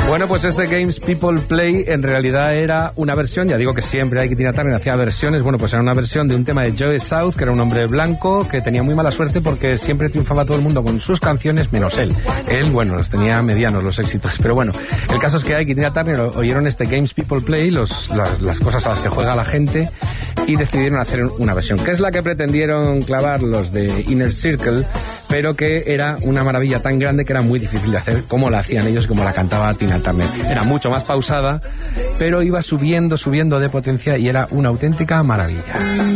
Bueno, pues este Games People Play en realidad era una versión, ya digo que siempre hay que Tina Turner hacía versiones, bueno, pues era una versión de un tema de Joe South, que era un hombre blanco que tenía muy mala suerte porque siempre triunfaba todo el mundo con sus canciones menos él. Él, bueno, los tenía medianos los éxitos, pero bueno, el caso es que Ike y Tina Turner oyeron este Games People Play, las cosas a las que juega la gente, y decidieron hacer una versión, que es la que pretendieron clavar los de Inner Circle, pero que era una maravilla tan grande que era muy difícil de hacer como la hacían ellos y como la cantaba Tina Turner. Era mucho más pausada, pero iba subiendo de potencia y era una auténtica maravilla.